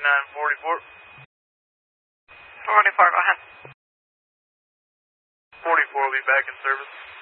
44. 44, go ahead. 44 will be back in service.